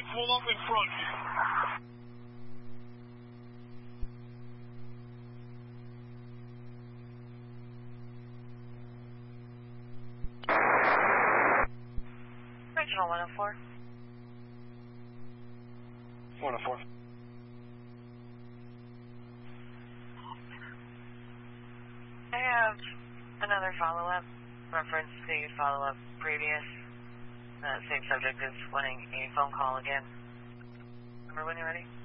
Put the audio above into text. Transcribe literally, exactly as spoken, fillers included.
pull up in front. Regional one oh four. one oh four. I have another follow-up, reference to follow-up previous. Uh, same subject is wanting a phone call again. Remember when you're ready?